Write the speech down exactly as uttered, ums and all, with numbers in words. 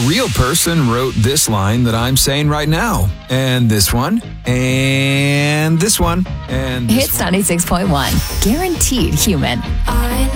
real person wrote this line that I'm saying right now. And this one. And this one. And this Hits ninety-six point one. Guaranteed human. I